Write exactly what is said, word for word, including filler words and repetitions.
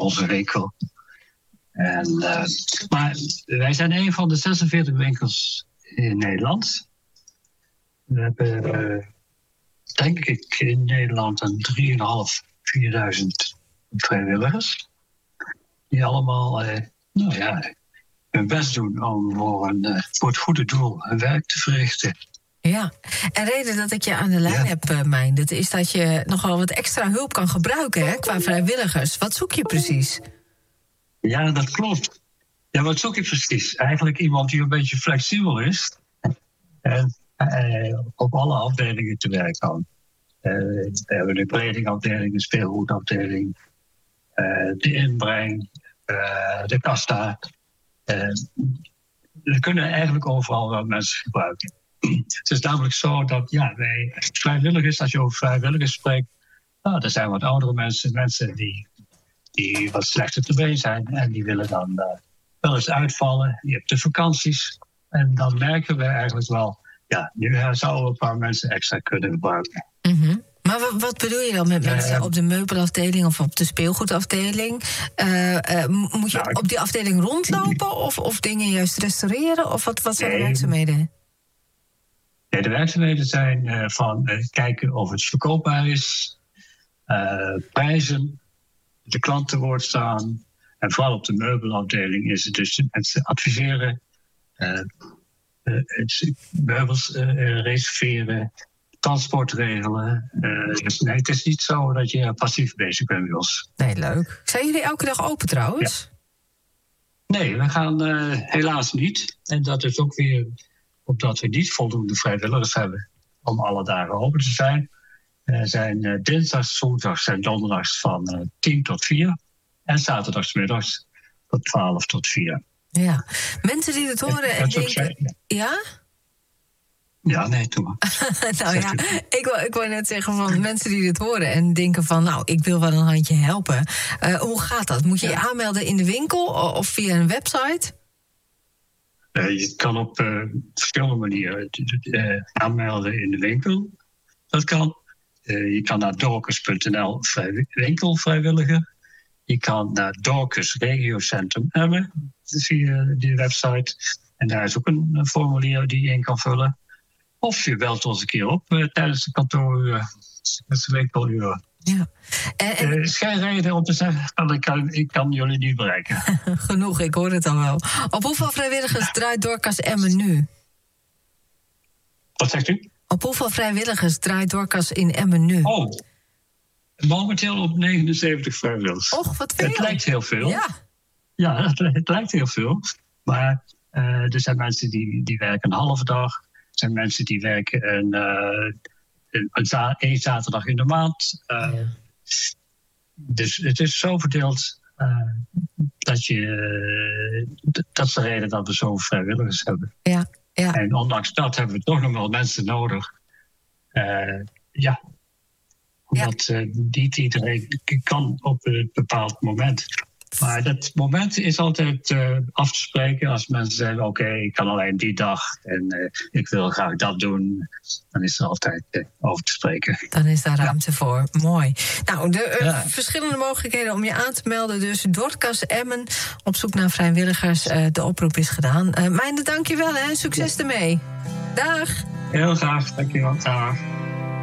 onze winkel. En, uh, maar wij zijn een van de zesenveertig winkels in Nederland. We hebben, uh, denk ik, in Nederland een drieduizend vijfhonderd, vierduizend vrijwilligers. Die allemaal, uh, nou ja, hun best doen om voor, een, uh, voor het goede doel hun werk te verrichten. Ja, en reden dat ik je aan de lijn ja. heb, uh, Mijn, dat is dat je nogal wat extra hulp kan gebruiken, hè, qua vrijwilligers. Wat zoek je precies? Ja, dat klopt. Ja, wat zoek je precies? Eigenlijk iemand die een beetje flexibel is en uh, op alle afdelingen te werk kan. Uh, we hebben een kledingafdeling, een speelgoedafdeling, uh, de inbreng, uh, de kassa. Uh, we kunnen eigenlijk overal wel mensen gebruiken. Het is namelijk zo dat ja, wij vrijwilligers, als je over vrijwilligers spreekt, nou, er zijn wat oudere mensen, mensen die, die wat slechter te been zijn en die willen dan uh, wel eens uitvallen. Je hebt de vakanties en dan merken we eigenlijk wel, ja, nu zouden we een paar mensen extra kunnen gebruiken. Mm-hmm. Maar wat, wat bedoel je dan met mensen uh, op de meubelafdeling of op de speelgoedafdeling? Uh, uh, moet je nou, op die afdeling rondlopen of, of dingen juist restaureren? Of wat, wat zijn nee, de werkzaamheden? Nee, de werkzaamheden zijn uh, van uh, kijken of het verkoopbaar is, uh, prijzen, de klant te woord staan. En vooral op de meubelafdeling is het dus mensen adviseren, uh, uh, meubels uh, reserveren, transport regelen. Uh, dus nee, het is niet zo dat je passief bezig bent bij ons. Nee, leuk. Zijn jullie elke dag open trouwens? Ja. Nee, we gaan uh, helaas niet. En dat is ook weer omdat we niet voldoende vrijwilligers hebben om alle dagen open te zijn. Er zijn uh, dinsdags, zondags en donderdags van uh, tien tot vier. En zaterdagsmiddags van twaalf tot vier. Ja, mensen die het horen en, en denken... Zijn, ja? ja? Ja, nee, doe maar. nou ja, ik wou, ik wou net zeggen van mensen die dit horen en denken van, nou, ik wil wel een handje helpen. Uh, hoe gaat dat? Moet je je aanmelden in de winkel of via een website? Uh, je kan op uh, verschillende manieren uh, aanmelden in de winkel. Dat kan. Uh, je kan naar dorcas punt n l vrij, winkelvrijwilliger. Je kan naar Dorcas Regiocentrum Emmen via die website. En daar is ook een, een formulier die je in kan vullen. Of je belt ons een keer op uh, tijdens de kantooruren, de winkeluren. Ja. En, en... Er is geen reden om te zeggen, ik kan, ik kan jullie niet bereiken. Genoeg, ik hoor het al wel. Op hoeveel vrijwilligers draait Dorcas Emmen nu? Wat zegt u? Op hoeveel vrijwilligers draait Dorcas in Emmen nu? Oh, momenteel op negenenzeventig vrijwilligers. Och, wat veel. Het lijkt heel veel. Ja, ja het, het lijkt heel veel. Maar uh, er zijn mensen die, die werken een halve dag. Er zijn mensen die werken een, uh, een, een, za- een zaterdag in de maand. Uh, ja. Dus het is zo verdeeld uh, dat je... Uh, dat is de reden dat we zoveel vrijwilligers hebben. Ja, ja. En ondanks dat hebben we toch nog wel mensen nodig. Uh, ja, omdat ja. uh, niet iedereen kan op een bepaald moment. Maar dat moment is altijd uh, af te spreken als mensen zeggen, oké, okay, ik kan alleen die dag en uh, ik wil graag dat doen. Dan is er altijd uh, over te spreken. Dan is daar ruimte ja. voor. Mooi. Nou, de uh, ja. verschillende mogelijkheden om je aan te melden. Dus Dorcas Emmen, op zoek naar vrijwilligers. Uh, de oproep is gedaan. Uh, Meinde, dank je wel en succes ja. ermee. Dag. Heel graag, dank je wel. Dag.